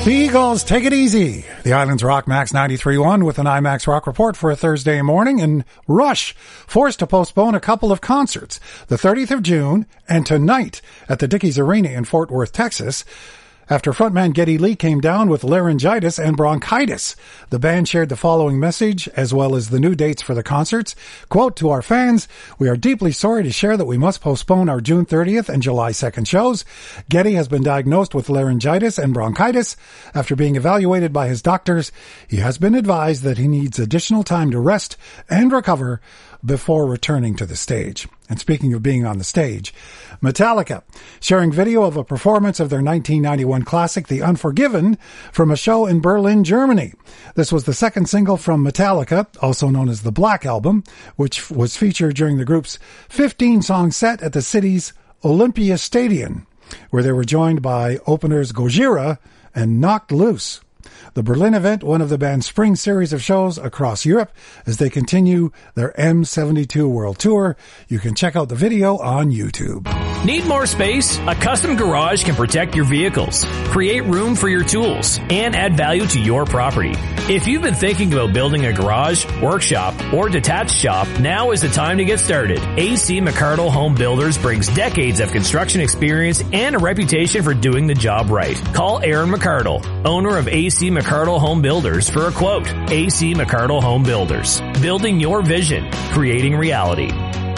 The Eagles, Take It Easy. The Islands Rock Max 93.1 with an IMAX Rock report for a Thursday morning. And Rush, forced to postpone a couple of concerts, the 30th of June and tonight at the Dickies Arena in Fort Worth, Texas, after frontman Geddy Lee came down with laryngitis and bronchitis. The band shared the following message, as well as the new dates for the concerts. Quote, to our fans, we are deeply sorry to share that we must postpone our June 30th and July 2nd shows. Geddy has been diagnosed with laryngitis and bronchitis. After being evaluated by his doctors, he has been advised that he needs additional time to rest and recover before returning to the stage. And speaking of being on the stage, Metallica, sharing video of a performance of their 1991 classic, The Unforgiven, from a show in Berlin, Germany. This was the second single from Metallica, also known as the Black Album, which was featured during the group's 15-song set at the city's Olympia Stadion, where they were joined by openers Gojira and Knocked Loose. The Berlin event, one of the band's spring series of shows across Europe as they continue their M72 World Tour. You can check out the video on YouTube. Need more space? A custom garage can protect your vehicles, create room for your tools, and add value to your property. If you've been thinking about building a garage, workshop, or detached shop, now is the time to get started. AC McCardle Home Builders brings decades of construction experience and a reputation for doing the job right. Call Aaron McCardle, owner of AC McCardle Home Builders, for a quote. AC McCardle Home Builders. Building your vision. Creating reality.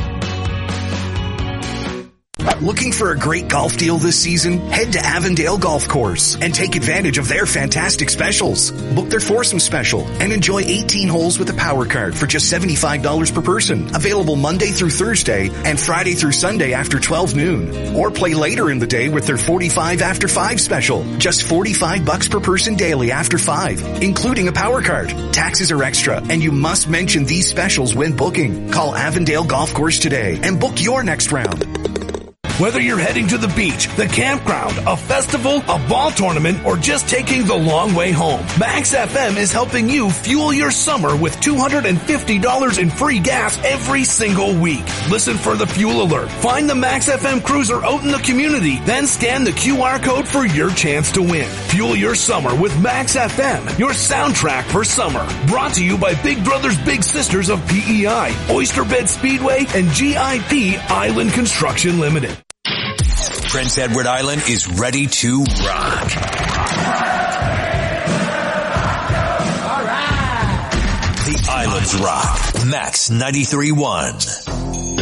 Looking for a great golf deal this season? Head to Avondale Golf Course and take advantage of their fantastic specials. Book their foursome special and enjoy 18 holes with a power card for just $75 per person. Available Monday through Thursday and Friday through Sunday after 12 noon. Or play later in the day with their 45 after 5 special. Just $45 per person daily after 5, including a power card. Taxes are extra and you must mention these specials when booking. Call Avondale Golf Course today and book your next round. Whether you're heading to the beach, the campground, a festival, a ball tournament, or just taking the long way home, Max FM is helping you fuel your summer with $250 in free gas every single week. Listen for the fuel alert. Find the Max FM cruiser out in the community, then scan the QR code for your chance to win. Fuel your summer with Max FM, your soundtrack for summer. Brought to you by Big Brothers Big Sisters of PEI, Oyster Bed Speedway, and GIP Island Construction Limited. Prince Edward Island is ready to rock. The Islands Rock. Max 93.1.